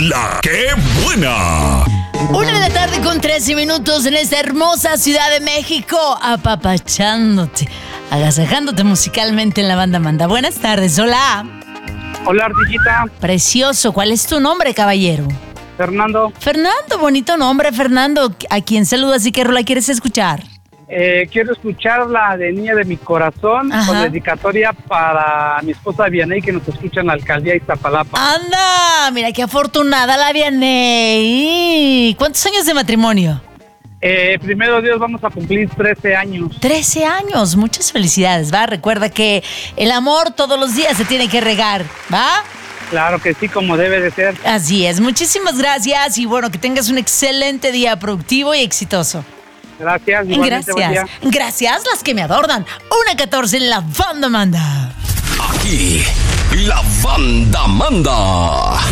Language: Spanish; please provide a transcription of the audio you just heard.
La que buena. 1:13 en esta hermosa Ciudad de México, apapachándote, agasajándote musicalmente en la banda Manda. Buenas tardes, hola. Hola, Ardillita. Precioso, ¿cuál es tu nombre, caballero? Fernando. Fernando, bonito nombre, Fernando. ¿A quién saludas y qué rola quieres escuchar? Quiero escuchar la de Niña de mi Corazón, Ajá. con dedicatoria para mi esposa Vianey, que nos escucha en la alcaldía de Iztapalapa. ¡Anda! Mira qué afortunada la Vianey. ¿Cuántos años de matrimonio? Primero Dios, vamos a cumplir 13 años. 13 años, muchas felicidades, ¿va? Recuerda que el amor todos los días se tiene que regar, ¿va? Claro que sí, como debe de ser. Así es, muchísimas gracias y bueno, que tengas un excelente día productivo y exitoso. Gracias, igualmente, buen día. Gracias, las que me adornan. 1:14 en la banda Manda. Aquí, la banda manda.